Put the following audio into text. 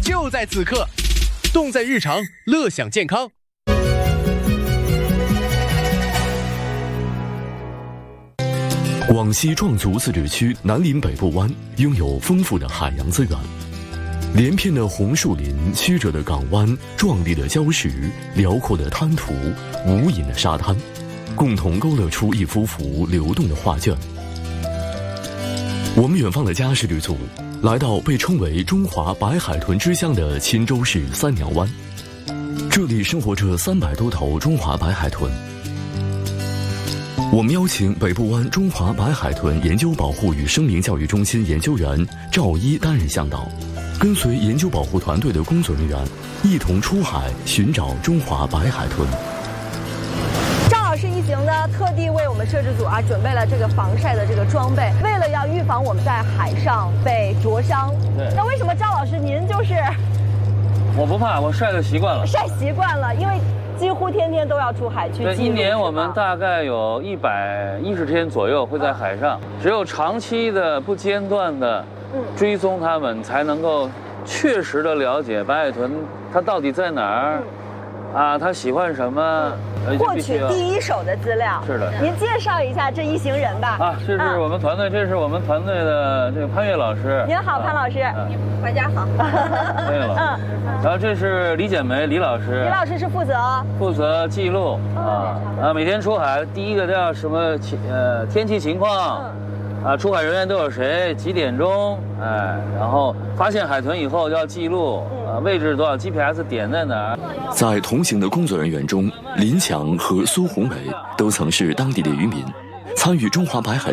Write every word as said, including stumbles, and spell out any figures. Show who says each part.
Speaker 1: 就在此刻，动在日常，乐享健康。
Speaker 2: 广西壮族自治区南林北部湾拥有丰富的海洋资源，连片的红树林、曲折的港湾、壮丽的礁石、辽阔的滩涂、无垠的沙滩，共同勾勒出一幅幅流动的画卷。我们远方的家是旅组，来到被称为中华白海豚之乡的钦州市三娘湾，这里生活着三百多头中华白海豚。我们邀请北部湾中华白海豚研究保护与生命教育中心研究员赵一担任向导，跟随研究保护团队的工作人员一同出海寻找中华白海豚。
Speaker 3: 赵老师一行呢，特地为我们摄制组啊准备了这个防晒的这个装备，为了要预防我们在海上被灼伤。
Speaker 4: 对。
Speaker 3: 那为什么赵老师您就是？
Speaker 4: 我不怕，我晒的习惯了。
Speaker 3: 晒习惯了，因为几乎天天都要出海去。
Speaker 4: 对，一年我们大概有一百一十天左右会在海上，只有长期的不间断的追踪它们，才能够确实的了解白海豚它到底在哪儿，嗯、啊，它喜欢什么。
Speaker 3: 获取第一手的资料。
Speaker 4: 是的，
Speaker 3: 您介绍一下这一行人吧。
Speaker 4: 啊，这是我们团队，这是我们团队的这个潘越老师。
Speaker 3: 您好，潘老师。
Speaker 5: 大家好。
Speaker 4: 潘越老师。嗯。然后这是李简梅，李老师。
Speaker 3: 李老师是负责
Speaker 4: 负责记录啊啊，每天出海第一个都要什么情呃天气情况。啊，出海人员都有谁？几点钟？哎，然后发现海豚以后要记录，啊，位置多少 G P S 点在哪儿？
Speaker 2: 在同行的工作人员中，林强和苏红伟都曾是当地的渔民，参与中华白海